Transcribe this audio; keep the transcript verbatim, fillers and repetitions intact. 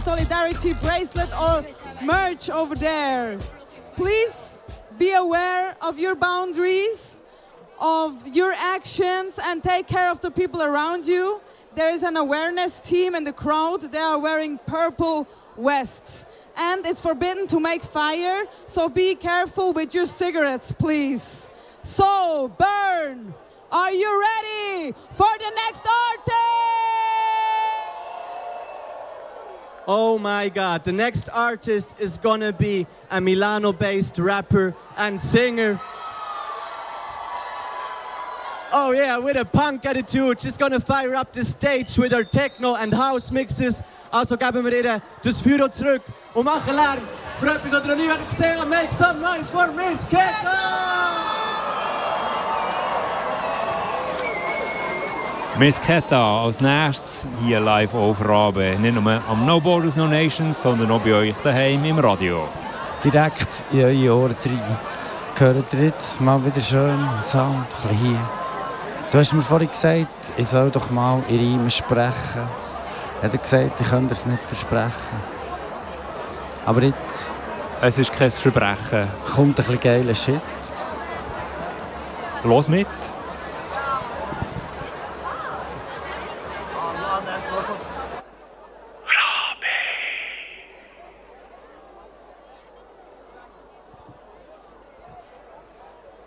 solidarity bracelet or merch over there. Please be aware of your boundaries, of your actions, and take care of the people around you. There is an awareness team in the crowd. They are wearing purple vests. And it's forbidden to make fire, so be careful with your cigarettes, please. So, Bern, are you ready for the next artist? Oh my God, the next artist is gonna be a Milano-based rapper and singer. Oh yeah, with a punk attitude, she's gonna fire up the stage with her techno and house mixes. Also geben wir ihr das Feuer zurück und machen Lärm für etwas, was ihr noch nie gesehen habt. Make some noise for Miss Keta! Miss Keta als nächstes hier live auf Rabe. Nicht nur am No Borders No Nations, sondern auch bei euch daheim im Radio. Direkt in eure Ohren rein. Hört ihr jetzt mal wieder schön Sound, ein bisschen hier. Du hast mir vorhin gesagt, ich soll doch mal in Reimen sprechen. Er hat gesagt, ich könnte es nicht versprechen. Aber jetzt... Es ist kein Verbrechen. Kommt ein bisschen geiler Shit. Los mit.